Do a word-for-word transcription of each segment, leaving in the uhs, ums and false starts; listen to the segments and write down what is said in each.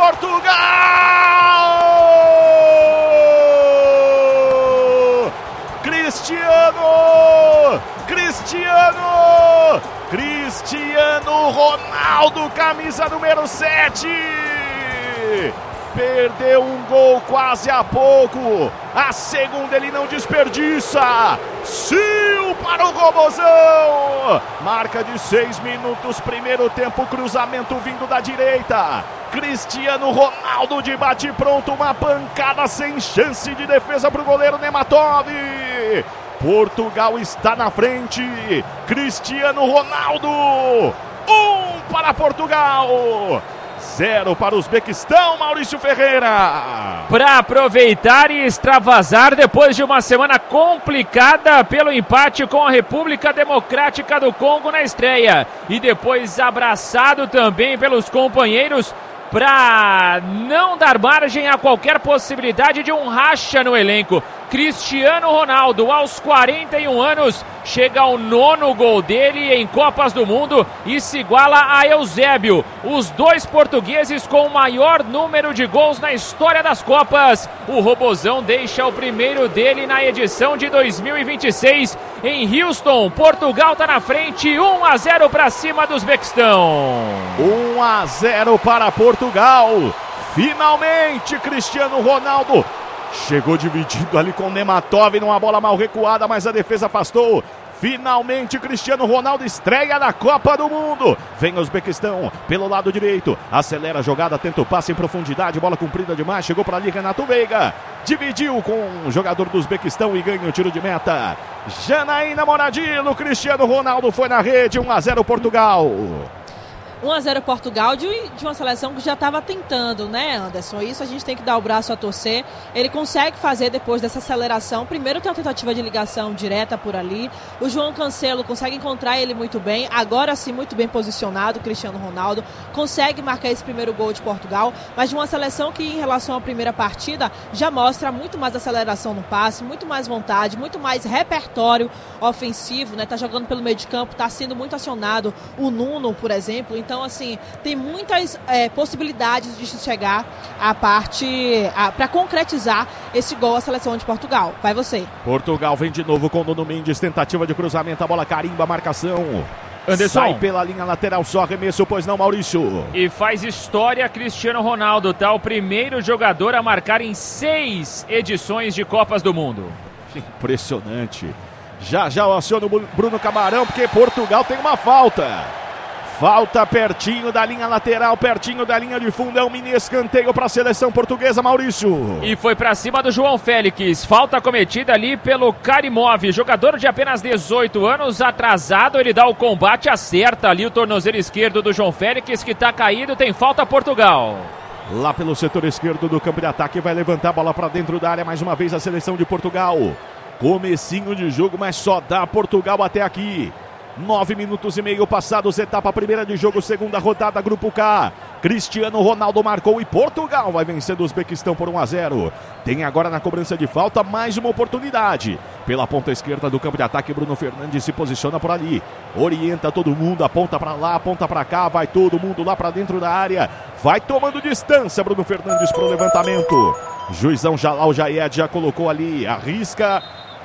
Portugal! Cristiano! Cristiano! Cristiano Ronaldo, camisa número sete! Perdeu um gol quase há pouco. A segunda ele não desperdiça. Sil para o Robozão. Marca de seis minutos, primeiro tempo, cruzamento vindo da direita. Cristiano Ronaldo de bate pronto, uma pancada sem chance de defesa para o goleiro Nematov. Portugal está na frente. Cristiano Ronaldo. Um para Portugal. Zero para o Uzbequistão, Maurício Ferreira. Para aproveitar e extravasar depois de uma semana complicada pelo empate com a República Democrática do Congo na estreia. E depois abraçado também pelos companheiros para não dar margem a qualquer possibilidade de um racha no elenco. Cristiano Ronaldo, aos quarenta e um anos, chega ao nono gol dele em Copas do Mundo e se iguala a Eusébio, os dois portugueses com o maior número de gols na história das Copas. O Robozão deixa o primeiro dele na edição de dois mil e vinte e seis em Houston. Portugal está na frente, um a zero para cima do Uzbequistão. um a zero para Portugal. Finalmente, Cristiano Ronaldo chegou dividindo ali com o Nematov numa bola mal recuada, mas a defesa afastou. Finalmente, Cristiano Ronaldo estreia na Copa do Mundo. Vem o Uzbequistão pelo lado direito. Acelera a jogada, tenta o passe em profundidade. Bola comprida demais, chegou para ali Renato Veiga. Dividiu com o jogador do Uzbequistão e ganha o tiro de meta. Janaína Moradilo, Cristiano Ronaldo foi na rede, um a zero Portugal. um a zero Portugal de, de uma seleção que já estava tentando, né, Anderson? Isso a gente tem que dar o braço a torcer. Ele consegue fazer depois dessa aceleração. Primeiro tem uma tentativa de ligação direta por ali. O João Cancelo consegue encontrar ele muito bem. Agora sim, muito bem posicionado. O Cristiano Ronaldo consegue marcar esse primeiro gol de Portugal. Mas de uma seleção que, em relação à primeira partida, já mostra muito mais aceleração no passe, muito mais vontade, muito mais repertório ofensivo, né? Tá jogando pelo meio de campo, tá sendo muito acionado o Nuno, por exemplo. Então, assim, tem muitas é, possibilidades de chegar à parte, para concretizar esse gol à seleção de Portugal. Vai você. Portugal vem de novo com o Nuno Mendes, tentativa de cruzamento, a bola carimba, a marcação. Anderson. Sai pela linha lateral, só arremesso, pois não, Maurício. E faz história Cristiano Ronaldo, tá? O primeiro jogador a marcar em seis edições de Copas do Mundo. Impressionante. Já já eu aciono o Bruno Camarão, porque Portugal tem uma falta. Falta pertinho da linha lateral, pertinho da linha de fundo, é um mini escanteio para a seleção portuguesa, Maurício. E foi para cima do João Félix, falta cometida ali pelo Karimov, jogador de apenas dezoito anos, atrasado, ele dá o combate, acerta ali o tornozelo esquerdo do João Félix, que está caído, tem falta Portugal. Lá pelo setor esquerdo do campo de ataque, vai levantar a bola para dentro da área, mais uma vez a seleção de Portugal. Comecinho de jogo, mas só dá Portugal até aqui. Nove minutos e meio passados, etapa primeira de jogo, segunda rodada, Grupo K. Cristiano Ronaldo marcou e Portugal vai vencendo o Uzbequistão por um a zero. Tem agora na cobrança de falta mais uma oportunidade. Pela ponta esquerda do campo de ataque, Bruno Fernandes se posiciona por ali. Orienta todo mundo, aponta para lá, aponta para cá, vai todo mundo lá para dentro da área. Vai tomando distância, Bruno Fernandes para o levantamento. Juizão Jalal Jayed já colocou ali, arrisca.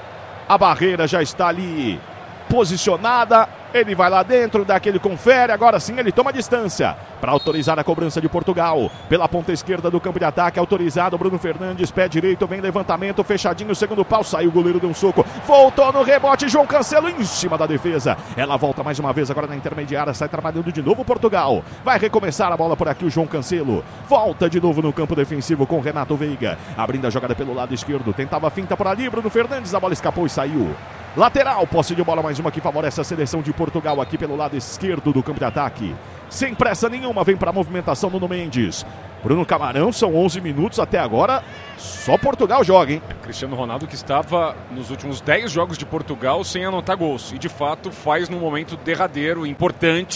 A barreira já está ali posicionada, ele vai lá dentro, dá aquele confere, agora sim ele toma distância para autorizar a cobrança de Portugal. Pela ponta esquerda do campo de ataque, autorizado, Bruno Fernandes, pé direito, vem levantamento, fechadinho, segundo pau, saiu o goleiro, deu um soco, voltou no rebote, João Cancelo em cima da defesa. Ela volta mais uma vez agora na intermediária, sai trabalhando de novo Portugal. Vai recomeçar a bola por aqui o João Cancelo. Volta de novo no campo defensivo com Renato Veiga, abrindo a jogada pelo lado esquerdo, tentava a finta por ali, Bruno Fernandes, a bola escapou e saiu. Lateral, posse de bola mais uma que favorece a seleção de Portugal aqui pelo lado esquerdo do campo de ataque. Sem pressa nenhuma, vem para a movimentação Nuno Mendes. Bruno Camarão, são onze minutos até agora, só Portugal joga, hein? Cristiano Ronaldo que estava nos últimos dez jogos de Portugal sem anotar gols. E de fato faz num momento derradeiro, importante,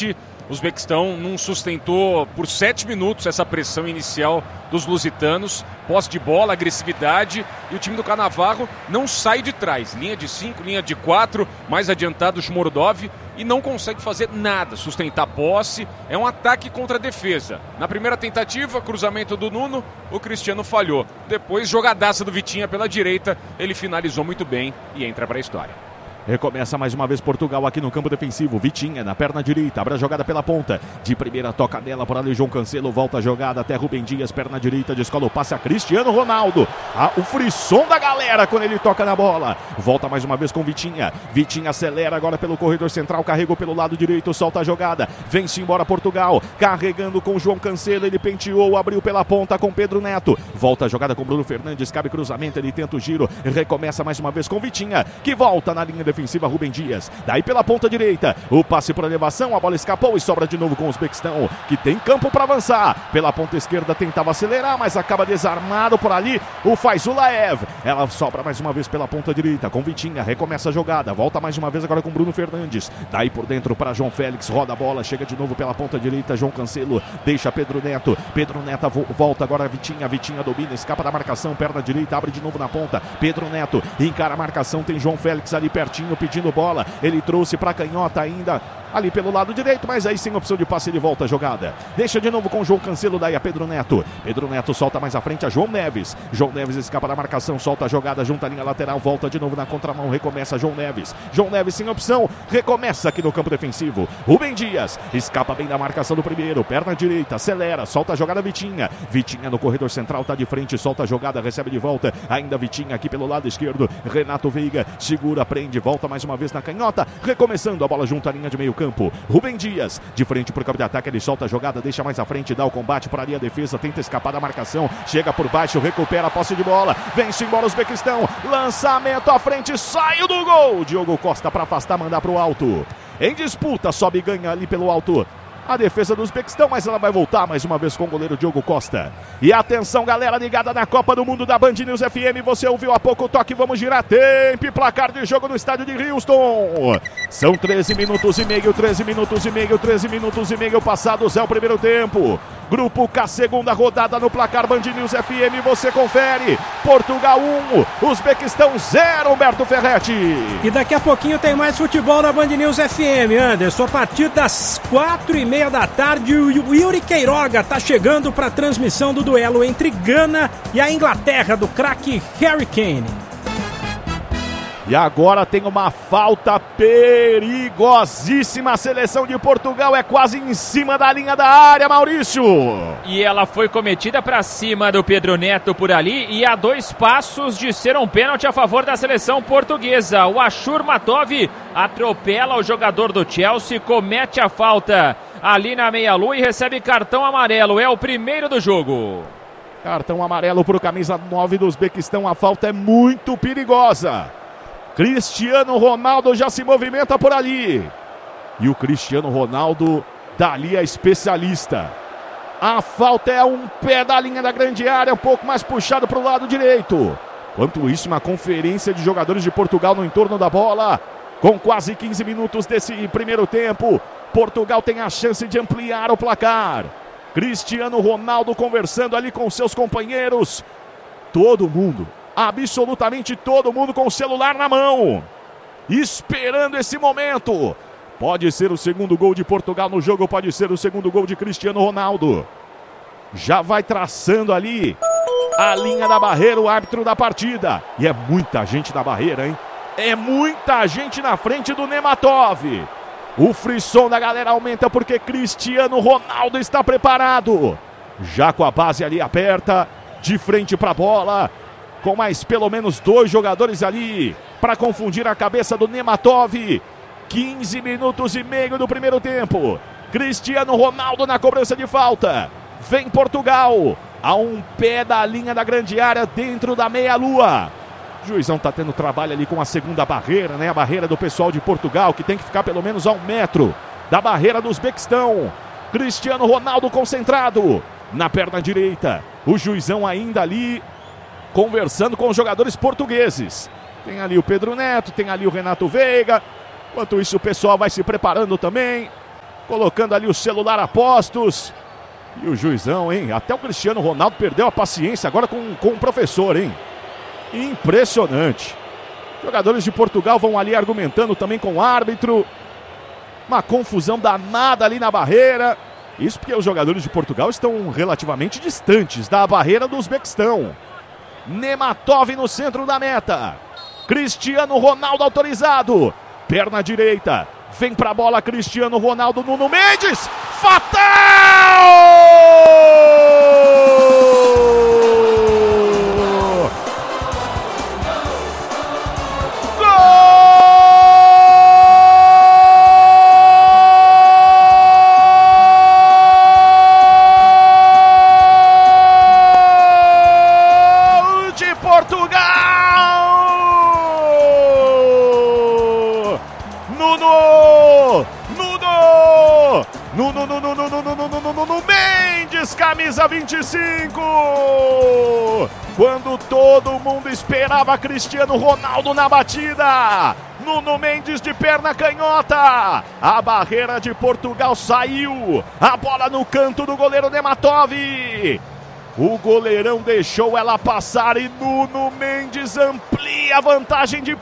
O Uzbequistão não sustentou por sete minutos essa pressão inicial dos lusitanos. Posse de bola, agressividade, e o time do Cannavaro não sai de trás. Linha de cinco, linha de quatro, mais adiantado o Shmurdov, e não consegue fazer nada, sustentar posse. É um ataque contra a defesa. Na primeira tentativa, cruzamento do Nuno, o Cristiano falhou. Depois, jogadaça do Vitinha pela direita, ele finalizou muito bem e entra para a história. Recomeça mais uma vez Portugal aqui no campo defensivo. Vitinha na perna direita, abre a jogada pela ponta. De primeira toca nela por ali João Cancelo, volta a jogada até Rubem Dias, perna direita, descola o passe a Cristiano Ronaldo. Ah, o frisson da galera quando ele toca na bola. Volta mais uma vez com Vitinha. Vitinha acelera agora pelo corredor central, carregou pelo lado direito, solta a jogada. Vem-se embora Portugal, carregando com João Cancelo, ele penteou, abriu pela ponta com Pedro Neto. Volta a jogada com Bruno Fernandes, cabe cruzamento, ele tenta o giro. Recomeça mais uma vez com Vitinha, que volta na linha defensiva. Defensiva Rubem Dias, daí pela ponta direita, o passe por elevação, a bola escapou e sobra de novo com o Uzbequistão, que tem campo para avançar. Pela ponta esquerda tentava acelerar, mas acaba desarmado por ali o Faizulaev. Ela sobra mais uma vez pela ponta direita com Vitinha, recomeça a jogada, volta mais uma vez agora com Bruno Fernandes, daí por dentro para João Félix, roda a bola, chega de novo pela ponta direita, João Cancelo, deixa Pedro Neto, Pedro Neto volta agora Vitinha, Vitinha domina, escapa da marcação, perna direita, abre de novo na ponta, Pedro Neto encara a marcação, tem João Félix ali pertinho, pedindo bola, ele trouxe para canhota ainda ali pelo lado direito, mas aí sem opção de passe ele volta a jogada, deixa de novo com João Cancelo, daí a Pedro Neto, Pedro Neto solta mais à frente a João Neves, João Neves escapa da marcação, solta a jogada, junta a linha lateral, volta de novo na contramão, recomeça João Neves, João Neves sem opção, recomeça aqui no campo defensivo, Rubem Dias, escapa bem da marcação do primeiro, perna direita, acelera, solta a jogada Vitinha, Vitinha no corredor central, tá de frente, solta a jogada, recebe de volta, ainda Vitinha aqui pelo lado esquerdo, Renato Veiga, segura, prende, volta mais uma vez na canhota, recomeçando a bola junto à linha de meio campo, Rubem Dias, de frente para o campo de ataque, ele solta a jogada, deixa mais à frente, dá o combate para ali a defesa, tenta escapar da marcação, chega por baixo, recupera a posse de bola, vem-se embora o Uzbequistão, lançamento à frente, saiu do gol, Diogo Costa para afastar, mandar para o alto, em disputa, sobe e ganha ali pelo alto a defesa do Uzbequistão, mas ela vai voltar mais uma vez com o goleiro Diogo Costa. E atenção, galera ligada na Copa do Mundo da Band News F M, você ouviu há pouco o toque, vamos girar tempo e placar de jogo no estádio de Houston. São treze minutos e meio, treze minutos e meio, treze minutos e meio passados, é o primeiro tempo. Grupo K, segunda rodada no placar Band News F M, você confere. Portugal um, Uzbequistão zero, Humberto Ferretti. E daqui a pouquinho tem mais futebol na Band News F M, Anderson. A partir das quatro e meia da tarde, o Yuri Queiroga tá chegando para a transmissão do duelo entre Gana e a Inglaterra, do craque Harry Kane. E agora tem uma falta perigosíssima. A seleção de Portugal é quase em cima da linha da área, Maurício. E ela foi cometida para cima do Pedro Neto por ali e a dois passos de ser um pênalti a favor da seleção portuguesa. O Ashur Matov atropela o jogador do Chelsea, comete a falta ali na meia-lua e recebe cartão amarelo. É o primeiro do jogo. Cartão amarelo para o camisa nove do Uzbequistão. A falta é muito perigosa. Cristiano Ronaldo já se movimenta por ali. E o Cristiano Ronaldo dali é especialista. A falta é a um pé da linha da grande área, um pouco mais puxado para o lado direito. Enquanto isso, uma conferência de jogadores de Portugal no entorno da bola. Com quase quinze minutos desse primeiro tempo, Portugal tem a chance de ampliar o placar. Cristiano Ronaldo conversando ali com seus companheiros. Todo mundo, absolutamente todo mundo com o celular na mão, esperando esse momento. Pode ser o segundo gol de Portugal no jogo, pode ser o segundo gol de Cristiano Ronaldo. Já vai traçando ali a linha da barreira, o árbitro da partida. E é muita gente na barreira, hein? É muita gente na frente do Nematov. O frisson da galera aumenta porque Cristiano Ronaldo está preparado. Já com a base ali aperta, de frente para a bola, com mais pelo menos dois jogadores ali para confundir a cabeça do Nematov. quinze minutos e meio do primeiro tempo. Cristiano Ronaldo na cobrança de falta. Vem Portugal a um pé da linha da grande área, dentro da meia-lua. O juizão tá tendo trabalho ali com a segunda barreira, né? A barreira do pessoal de Portugal, que tem que ficar pelo menos a um metro da barreira do Uzbequistão. Cristiano Ronaldo concentrado na perna direita. O juizão ainda ali conversando com os jogadores portugueses. Tem ali o Pedro Neto, tem ali o Renato Veiga. Enquanto isso o pessoal vai se preparando também. colocando ali o celular a postos. E o juizão, hein? Até o Cristiano Ronaldo perdeu a paciência agora com, com o professor, hein? Impressionante. Jogadores de Portugal vão ali argumentando também com o árbitro. Uma confusão danada ali na barreira. Isso porque os jogadores de Portugal estão relativamente distantes da barreira do Uzbequistão. Nematov no centro da meta. Cristiano Ronaldo autorizado. Perna direita. Vem pra bola Cristiano Ronaldo, Nuno Mendes. Fatal! Nuno, Nuno, Nuno, Nuno, Nuno, Nuno, Nuno Mendes, camisa vinte e cinco. Quando todo mundo esperava Cristiano Ronaldo na batida, Nuno Mendes de perna canhota. A barreira de Portugal saiu. A bola no canto do goleiro Nematov. O goleirão deixou ela passar e Nuno Mendes amplia a vantagem de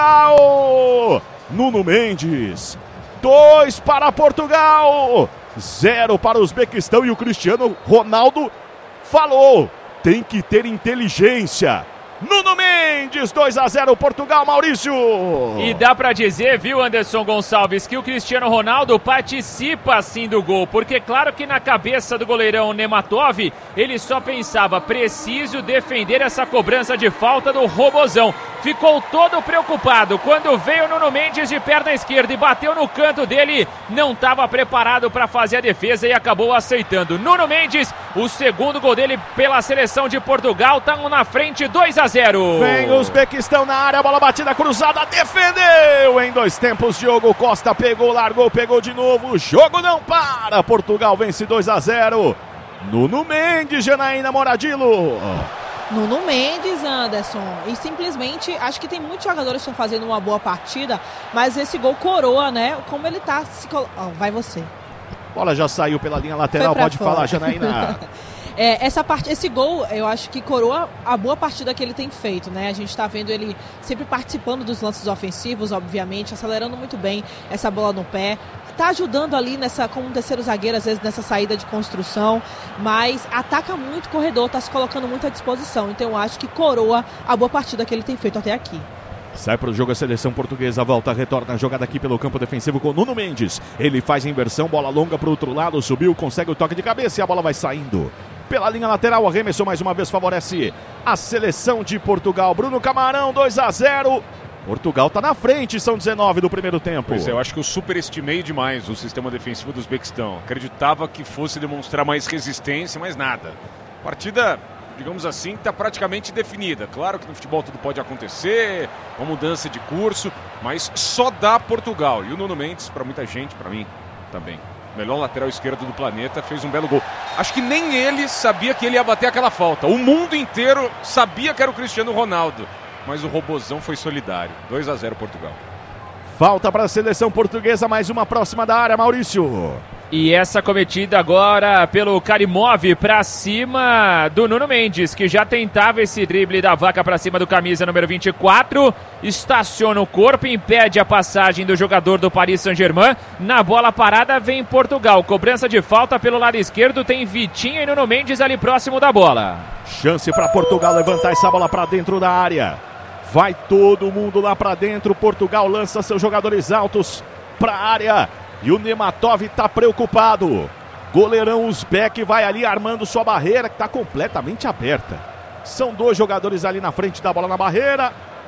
Portugal. Nuno Mendes. Dois para Portugal, zero para o Uzbequistão. E o Cristiano Ronaldo falou, tem que ter inteligência. Nuno Mendes, dois a zero Portugal, Maurício. E dá pra dizer, viu, Anderson Gonçalves, que o Cristiano Ronaldo participa sim do gol, porque claro que na cabeça do goleirão Nematov, ele só pensava, preciso defender essa cobrança de falta do Robozão. Ficou todo preocupado, quando veio o Nuno Mendes de perna esquerda e bateu no canto dele, não estava preparado para fazer a defesa e acabou aceitando. Nuno Mendes, o segundo gol dele pela seleção de Portugal, tá na frente, dois a zero. Vem o Uzbequistão na área, bola batida cruzada, defendeu em dois tempos. Diogo Costa pegou, largou, pegou de novo. O jogo não para. Portugal vence dois a zero. Nuno Mendes, Janaína Moradillo. Nuno Mendes, Anderson, e simplesmente acho que tem muitos jogadores que estão fazendo uma boa partida, mas esse gol coroa, né? Como ele tá se colo... oh, vai você. Bola já saiu pela linha lateral, pode fora. Falar, Janaína. É, essa parte, esse gol, eu acho que coroa a boa partida que ele tem feito, né? A gente está vendo ele sempre participando dos lances ofensivos, obviamente, acelerando muito bem essa bola no pé. Tá ajudando ali nessa, como um terceiro zagueiro, às vezes nessa saída de construção, mas ataca muito o corredor, tá se colocando muito à disposição. Então eu acho que coroa a boa partida que ele tem feito até aqui. Sai para o jogo a seleção portuguesa, volta, retorna a jogada aqui pelo campo defensivo com Nuno Mendes. Ele faz a inversão, bola longa para o outro lado, subiu, consegue o toque de cabeça e a bola vai saindo. Pela linha lateral, arremessou mais uma vez, favorece a seleção de Portugal. Bruno Camarão, dois a zero. Portugal está na frente, são dezenove do primeiro tempo. Pois é, eu acho que eu superestimei demais o sistema defensivo do Uzbequistão. Acreditava que fosse demonstrar mais resistência, mas nada. Partida, digamos assim, está praticamente definida. Claro que no futebol tudo pode acontecer, uma mudança de curso, mas só dá Portugal. E o Nuno Mendes, para muita gente, para mim também, melhor lateral esquerdo do planeta, fez um belo gol. Acho que nem ele sabia que ele ia bater aquela falta. O mundo inteiro sabia que era o Cristiano Ronaldo. Mas o Robozão foi solidário. dois a zero Portugal. Falta para a seleção portuguesa, mais uma próxima da área, Maurício. E essa cometida agora pelo Karimov para cima do Nuno Mendes, que já tentava esse drible da vaca para cima do camisa número vinte e quatro. Estaciona o corpo, impede a passagem do jogador do Paris Saint-Germain. Na bola parada vem Portugal. Cobrança de falta pelo lado esquerdo, tem Vitinho e Nuno Mendes ali próximo da bola. Chance para Portugal levantar essa bola para dentro da área. Vai todo mundo lá para dentro. Portugal lança seus jogadores altos para a área. E o Nematov está preocupado. Goleirão Uzbek vai ali armando sua barreira, que está completamente aberta. São dois jogadores ali na frente da bola na barreira.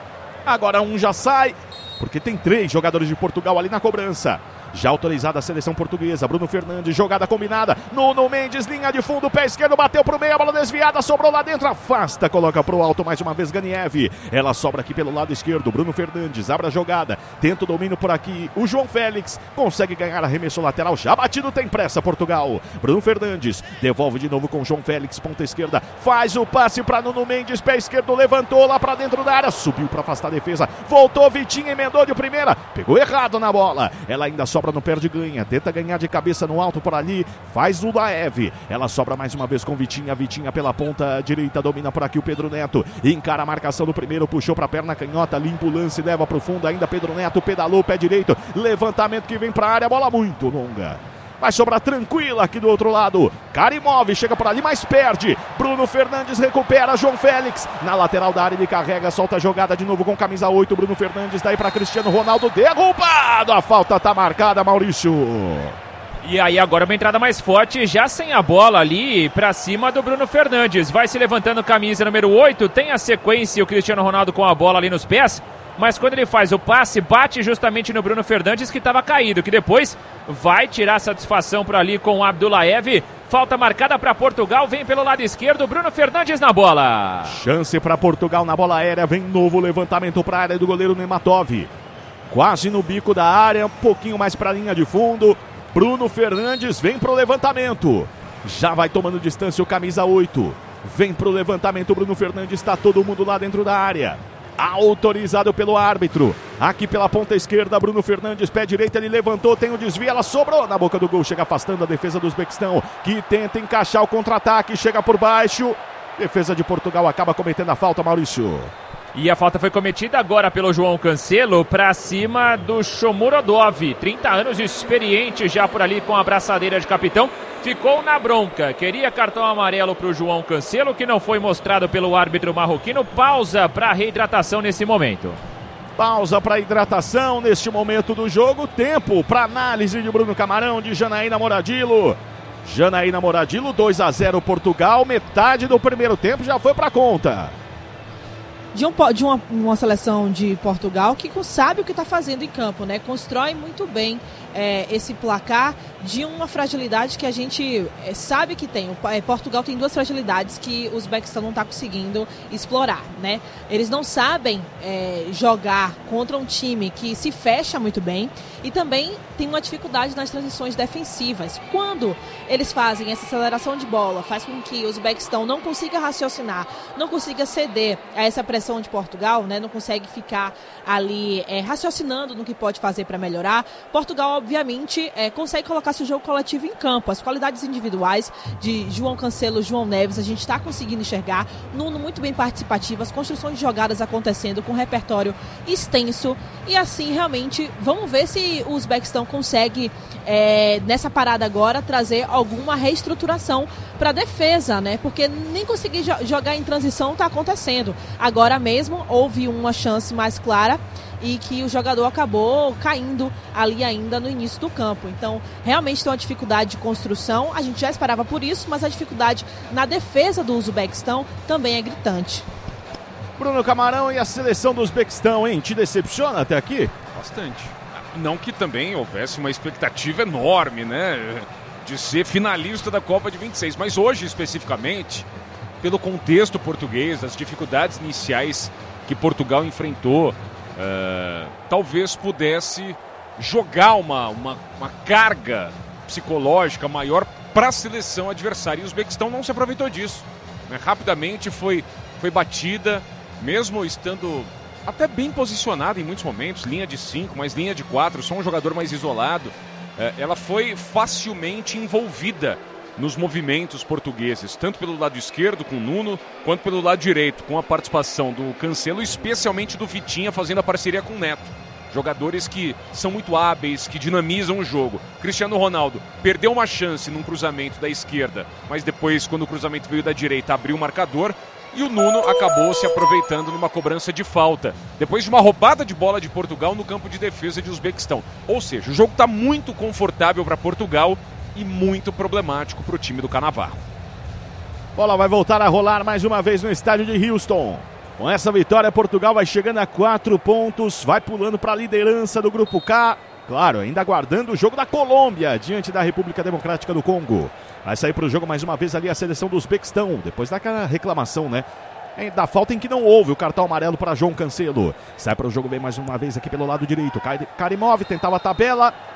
Agora um já sai, porque tem três jogadores de Portugal ali na cobrança. Já autorizada a seleção portuguesa. Bruno Fernandes, jogada combinada. Nuno Mendes, linha de fundo, pé esquerdo, bateu pro meio, a bola desviada, sobrou lá dentro, afasta, coloca pro alto mais uma vez Ganiev. Ela sobra aqui pelo lado esquerdo. Bruno Fernandes abre a jogada, tenta o domínio por aqui. O João Félix consegue ganhar arremesso lateral, já batido, tem pressa Portugal. Bruno Fernandes devolve de novo com o João Félix, ponta esquerda, faz o passe para Nuno Mendes, pé esquerdo, levantou lá para dentro da área, subiu para afastar a defesa, voltou Vitinho, emendou de primeira, pegou errado na bola. Ela ainda sobra sobra, não perde, ganha. Tenta ganhar de cabeça no alto por ali. Faz o Laev. Ela sobra mais uma vez com Vitinha. Vitinha pela ponta direita. Domina por aqui o Pedro Neto. Encara a marcação do primeiro. Puxou pra perna canhota. Limpa o lance. Leva pro fundo ainda. Pedro Neto pedalou. Pé direito. Levantamento que vem pra área. Bola muito longa. Vai sobrar tranquila aqui do outro lado. Karimov chega por ali, mas perde. Bruno Fernandes recupera. João Félix na lateral da área, ele carrega, solta a jogada de novo com camisa oito. Bruno Fernandes daí para Cristiano Ronaldo. Derrubado. A falta tá marcada, Maurício. E aí agora uma entrada mais forte, já sem a bola ali pra cima do Bruno Fernandes. Vai se levantando camisa número oito. Tem a sequência o Cristiano Ronaldo com a bola ali nos pés. Mas quando ele faz o passe, bate justamente no Bruno Fernandes, que estava caído, que depois vai tirar satisfação por ali com o Abdullaev. Falta marcada para Portugal, vem pelo lado esquerdo, Bruno Fernandes na bola. Chance para Portugal na bola aérea, vem novo levantamento para a área do goleiro Nematov. Quase no bico da área, um pouquinho mais para a linha de fundo. Bruno Fernandes vem pro levantamento. Já vai tomando distância o camisa oito. Vem pro levantamento, Bruno Fernandes, está todo mundo lá dentro da área. Autorizado pelo árbitro. Aqui pela ponta esquerda, Bruno Fernandes, pé direito, ele levantou, tem o desvio, ela sobrou na boca do gol, chega afastando a defesa do Uzbequistão, que tenta encaixar o contra-ataque, chega por baixo. Defesa de Portugal acaba cometendo a falta, Maurício. E a falta foi cometida agora pelo João Cancelo para cima do Shomurodov, trinta anos, experiente já por ali com a braçadeira de capitão. Ficou na bronca, queria cartão amarelo para o João Cancelo, que não foi mostrado pelo árbitro marroquino. Pausa para reidratação nesse momento. Pausa para hidratação neste momento do jogo. Tempo para análise de Bruno Camarão, de Janaína Moradillo. Janaína Moradillo, dois a zero Portugal, metade do primeiro tempo já foi para conta. De, um, de uma, uma seleção de Portugal que sabe o que está fazendo em campo, né? Constrói muito bem é, esse placar de uma fragilidade que a gente é, sabe que tem. O, é, Portugal tem duas fragilidades que o Uzbequistão não está conseguindo explorar, né? Eles não sabem é, jogar contra um time que se fecha muito bem e também tem uma dificuldade nas transições defensivas. Quando eles fazem essa aceleração de bola, faz com que o Uzbequistão não consiga raciocinar, não consiga ceder a essa pressão de Portugal, né? Não consegue ficar ali é, raciocinando no que pode fazer para melhorar. Portugal, obviamente, é, consegue colocar seu jogo coletivo em campo. As qualidades individuais de João Cancelo, João Neves, a gente está conseguindo enxergar. Nuno muito bem participativo, as construções de jogadas acontecendo com um repertório extenso. E assim, realmente, vamos ver se o Uzbequistão consegue, é, nessa parada agora, trazer alguma reestruturação para a defesa, né? Porque nem conseguir jo- jogar em transição está acontecendo. Agora mesmo houve uma chance mais clara e que o jogador acabou caindo ali ainda no início do campo. Então, realmente tem uma dificuldade de construção. A gente já esperava por isso, mas a dificuldade na defesa do Uzbequistão também é gritante. Bruno Camarão, e a seleção do Uzbequistão, hein? Te decepciona até aqui? Bastante. Não que também houvesse uma expectativa enorme, né? De ser finalista da Copa de vinte e seis. Mas hoje, especificamente, pelo contexto português, as dificuldades iniciais que Portugal enfrentou, uh, talvez pudesse jogar uma, uma, uma carga psicológica maior para a seleção adversária. E o Uzbequistão não se aproveitou disso, né? Rapidamente foi, foi batida, mesmo estando até bem posicionada em muitos momentos, linha de cinco, mas linha de quatro, só um jogador mais isolado. Uh, ela foi facilmente envolvida nos movimentos portugueses, tanto pelo lado esquerdo com o Nuno, quanto pelo lado direito, com a participação do Cancelo, especialmente do Vitinha fazendo a parceria com o Neto. Jogadores que são muito hábeis, que dinamizam o jogo. Cristiano Ronaldo perdeu uma chance num cruzamento da esquerda, mas depois, quando o cruzamento veio da direita, abriu o marcador. E o Nuno acabou se aproveitando numa cobrança de falta, depois de uma roubada de bola de Portugal no campo de defesa de Uzbequistão. Ou seja, o jogo está muito confortável para Portugal e muito problemático para o time do Cannavaro. Bola vai voltar a rolar mais uma vez no estádio de Houston. Com essa vitória, Portugal vai chegando a quatro pontos, vai pulando para a liderança do Grupo K. Claro, ainda aguardando o jogo da Colômbia diante da República Democrática do Congo. Vai sair para o jogo mais uma vez ali a seleção do Uzbequistão, depois daquela reclamação, né? Da falta em que não houve o cartão amarelo para João Cancelo. Sai para o jogo, vem mais uma vez aqui pelo lado direito. Karimov tentava a tabela.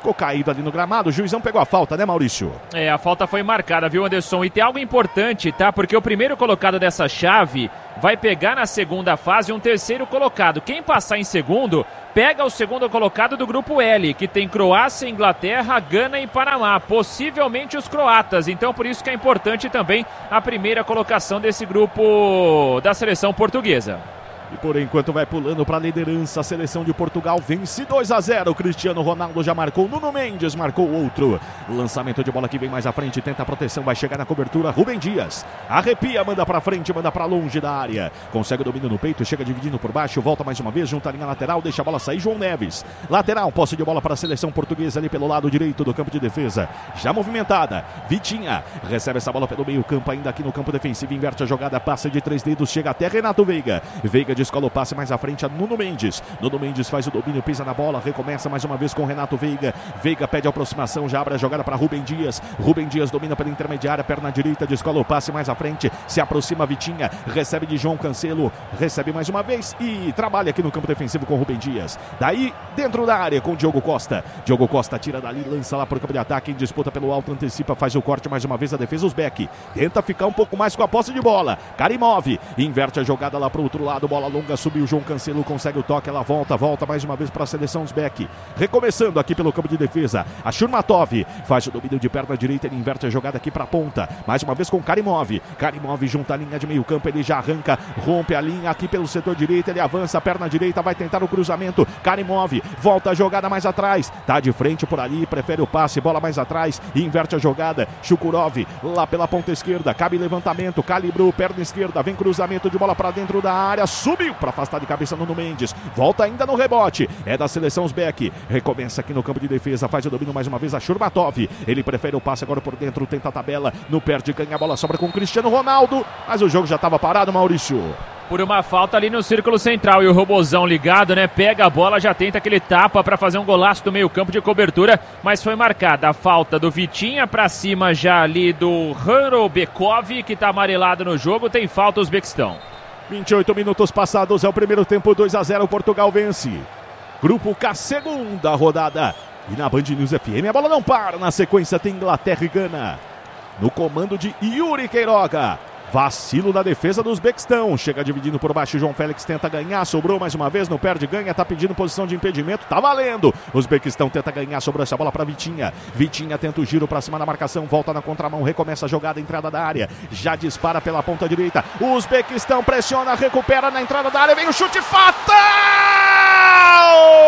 ficou caído ali no gramado, o juizão pegou a falta, né, Maurício? É, a falta foi marcada, viu, Anderson? E tem algo importante, tá? Porque o primeiro colocado dessa chave vai pegar na segunda fase um terceiro colocado. Quem passar em segundo, pega o segundo colocado do grupo L, que tem Croácia, Inglaterra, Gana e Panamá. Possivelmente os croatas. Então, por isso que é importante também a primeira colocação desse grupo da seleção portuguesa. E por enquanto vai pulando para a liderança. A seleção de Portugal vence dois a zero. Cristiano Ronaldo já marcou. Nuno Mendes marcou outro. Lançamento de bola que vem mais à frente. Tenta a proteção. Vai chegar na cobertura. Rubem Dias. Arrepia. Manda para frente. Manda para longe da área. Consegue o domínio no peito. Chega dividindo por baixo. Volta mais uma vez. Junta a linha lateral. Deixa a bola sair. João Neves. Lateral. Posse de bola para a seleção portuguesa ali pelo lado direito do campo de defesa. Já movimentada. Vitinha. Recebe essa bola pelo meio campo. Ainda aqui no campo defensivo. Inverte a jogada. Passa de três dedos. Chega até Renato Veiga. Veiga descola o passe mais à frente a Nuno Mendes. Nuno Mendes faz o domínio, pisa na bola, recomeça mais uma vez com Renato Veiga. Veiga pede a aproximação, já abre a jogada para Rubem Dias. Rubem Dias domina pela intermediária, perna direita, descola o passe mais à frente, se aproxima Vitinha, recebe de João Cancelo, recebe mais uma vez e trabalha aqui no campo defensivo com Rubem Dias. Daí, dentro da área com Diogo Costa. Diogo Costa tira dali, lança lá para o campo de ataque, em disputa pelo alto, antecipa, faz o corte mais uma vez a defesa, Uzbek. Tenta ficar um pouco mais com a posse de bola. Karimov inverte a jogada lá para o outro lado, bola longa, subiu o João Cancelo, consegue o toque, ela volta, volta mais uma vez para a seleção Uzbek. Recomeçando aqui pelo campo de defesa, a Shurmatov faz o domínio de perna direita, ele inverte a jogada aqui para a ponta, mais uma vez com Karimov. Karimov junta a linha de meio campo, ele já arranca, rompe a linha aqui pelo setor direito, ele avança, perna direita, vai tentar o cruzamento, Karimov volta a jogada mais atrás, tá de frente por ali, prefere o passe, bola mais atrás, inverte a jogada, Shukurov lá pela ponta esquerda, cabe levantamento, calibrou, perna esquerda, vem cruzamento de bola para dentro da área, subiu para afastar de cabeça Nuno Mendes, volta ainda no rebote, é da seleção Uzbek, recomeça aqui no campo de defesa, faz o domínio mais uma vez a Shurmatov, ele prefere o passe agora por dentro, tenta a tabela, no perde, ganha a bola, sobra com o Cristiano Ronaldo, mas o jogo já estava parado, Maurício. Por uma falta ali no círculo central e o Robozão ligado, né? Pega a bola, já tenta aquele tapa para fazer um golaço do meio campo de cobertura, mas foi marcada a falta do Vitinha para cima já ali do Hanrobekov, que tá amarelado no jogo, tem falta o Uzbequistão. vinte e oito minutos passados, é o primeiro tempo, dois a zero, Portugal vence. Grupo K, segunda rodada. E na Band News F M a bola não para, na sequência tem Inglaterra e Gana. No comando de Yuri Queiroga. Vacilo na defesa do Uzbequistão. Chega dividindo por baixo, João Félix tenta ganhar, sobrou mais uma vez, no perde, ganha, tá pedindo posição de impedimento, tá valendo. O Uzbequistão tenta ganhar, sobrou essa bola para Vitinha. Vitinha tenta o giro para cima da marcação, volta na contramão, recomeça a jogada, entrada da área, já dispara pela ponta direita. O Uzbequistão pressiona, recupera na entrada da área, vem o chute fatal!